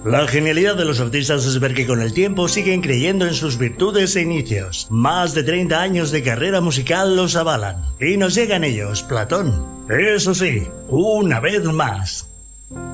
La genialidad de los artistas es ver que con el tiempo siguen creyendo en sus virtudes e inicios. Más de 30 años de carrera musical los avalan. Y nos llegan ellos, Platón. Eso sí, una vez más.